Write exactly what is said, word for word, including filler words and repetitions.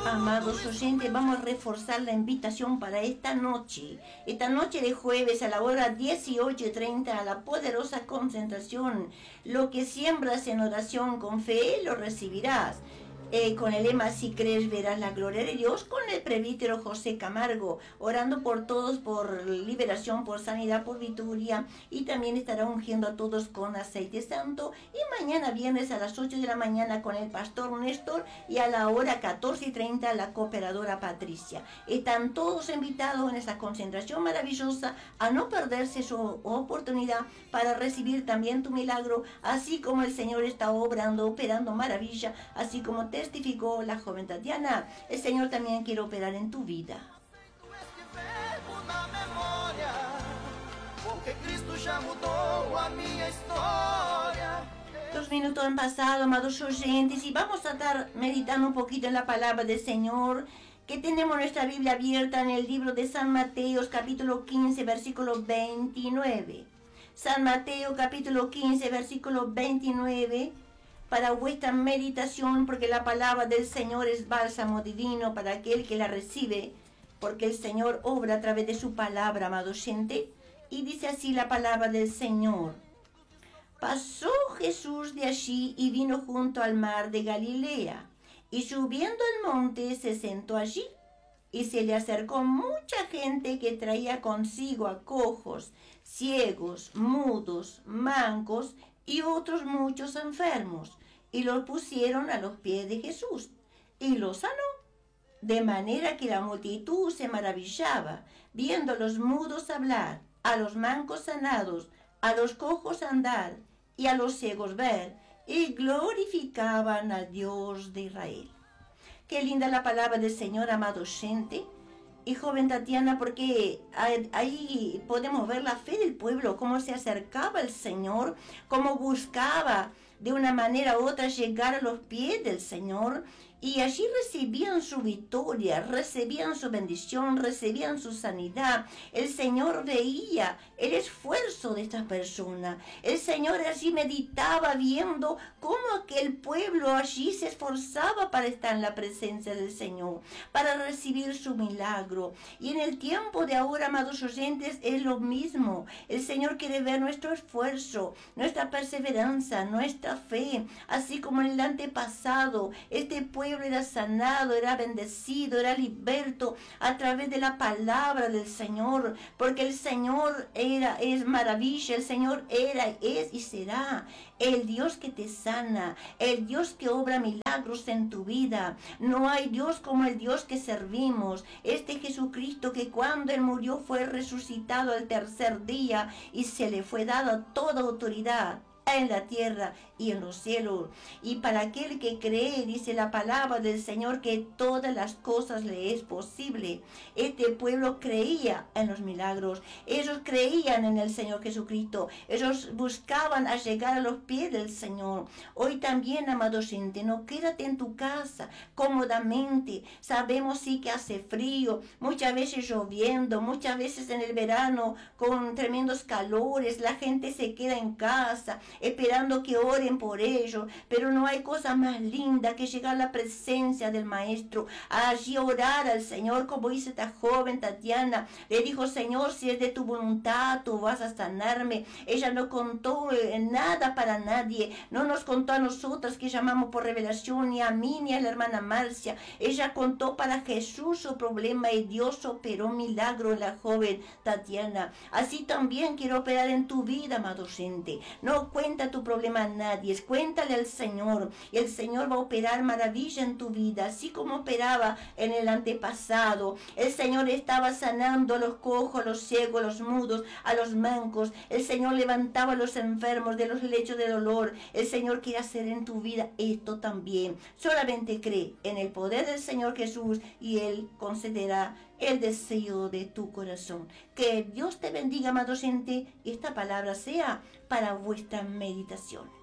Amados oyentes, vamos a reforzar la invitación para esta noche. Esta noche de jueves a la hora dieciocho y treinta, a la poderosa concentración. Lo que siembras en oración con fe, lo recibirás. Eh, con el lema si crees verás la gloria de Dios, con el presbítero José Camargo, orando por todos, por liberación, por sanidad, por victoria, y también estará ungiendo a todos con aceite santo. Y mañana viernes a las ocho de la mañana con el pastor Néstor, y a la hora catorce y treinta la cooperadora Patricia. Están todos invitados en esta concentración maravillosa a no perderse su oportunidad para recibir también tu milagro, así como el Señor está obrando, operando maravilla, así como te testificó la joven Tatiana. El Señor también quiere operar en tu vida. Dos minutos han pasado, amados oyentes, y vamos a estar meditando un poquito en la palabra del Señor, que tenemos nuestra Biblia abierta en el libro de San Mateo, capítulo quince, versículo veintinueve. San Mateo, capítulo quince, versículo veintinueve. Para vuestra meditación, porque la palabra del Señor es bálsamo divino para aquel que la recibe, porque el Señor obra a través de su palabra, amado oyente. Y dice así la palabra del Señor: pasó Jesús de allí y vino junto al mar de Galilea, y subiendo al monte se sentó allí, y se le acercó mucha gente que traía consigo a cojos, ciegos, mudos, mancos y otros muchos enfermos, y los pusieron a los pies de Jesús, y los sanó. De manera que la multitud se maravillaba, viendo a los mudos hablar, a los mancos sanados, a los cojos andar, y a los ciegos ver, y glorificaban al Dios de Israel. Qué linda la palabra del Señor, amado oyente y joven Tatiana, porque ahí podemos ver la fe del pueblo, cómo se acercaba al Señor, cómo buscaba de una manera u otra llegar a los pies del Señor, y allí recibían su victoria, recibían su bendición, recibían su sanidad. El Señor veía el esfuerzo de estas personas. El Señor allí meditaba viendo cómo aquel pueblo allí se esforzaba para estar en la presencia del Señor, para recibir su milagro. Y en el tiempo de ahora, amados oyentes, es lo mismo. El Señor quiere ver nuestro esfuerzo, nuestra perseverancia, nuestra fe, así como en el antepasado, este pueblo era sanado, era bendecido, era liberto a través de la palabra del Señor, porque el Señor era, es maravilla, el Señor era, es y será el Dios que te sana, el Dios que obra milagros en tu vida. No hay Dios como el Dios que servimos, este Jesucristo que cuando Él murió fue resucitado al tercer día y se le fue dada toda autoridad en la tierra y en los cielos. Y para aquel que cree, dice la palabra del Señor, que todas las cosas le es posible. Este pueblo creía en los milagros, ellos creían en el Señor Jesucristo, ellos buscaban a llegar a los pies del Señor. Hoy también, amado oyente, no quédate en tu casa cómodamente. Sabemos sí que hace frío, muchas veces lloviendo, muchas veces en el verano con tremendos calores, la gente se queda en casa esperando que oren por ellos, pero no hay cosa más linda que llegar a la presencia del Maestro, allí orar al Señor, como dice esta joven Tatiana. Le dijo: Señor, si es de tu voluntad, tú vas a sanarme. Ella no contó nada para nadie, no nos contó a nosotras que llamamos por revelación, ni a mí ni a la hermana Marcia. Ella contó para Jesús su problema, y Dios operó milagro en la joven Tatiana. Así también quiero operar en tu vida, amado oyente. No cuenta tu problema a nadie, cuéntale al Señor, y el Señor va a operar maravilla en tu vida, así como operaba en el antepasado. El Señor estaba sanando a los cojos, a los ciegos, a los mudos, a los mancos. El Señor levantaba a los enfermos de los lechos de dolor. El Señor quiere hacer en tu vida esto también. Solamente cree en el poder del Señor Jesús y Él concederá el deseo de tu corazón. Que Dios te bendiga, amado oyente, y esta palabra sea para vuestra meditación.